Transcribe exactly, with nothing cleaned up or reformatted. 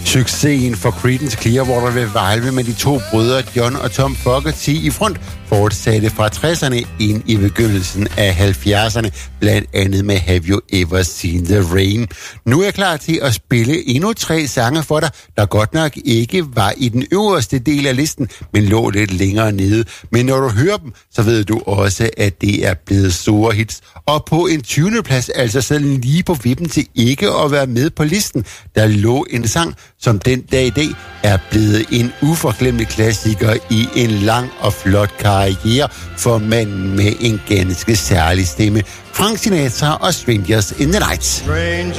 Succesen for Creedence Clearwater Revival med de to brødre John og Tom Fogerty i front fortsatte fra tresserne ind i begyndelsen af halvfjerdserne, blandt andet med Have You Ever Seen the Rain. Nu er jeg klar til at spille endnu tre sange for dig, der godt nok ikke var i den øverste del af listen, men lå lidt længere nede. Men når du hører dem, så ved du også, at det er blevet store hits. Og på en tyvende plads, altså selv lige på vippen til ikke at være med på listen, der lå en sang, som den dag i dag er blevet en uforglemmelig klassiker i en lang og flot karriere for manden med en ganske særlig stemme. Frank Sinatra og Strangers in the Night. Strangers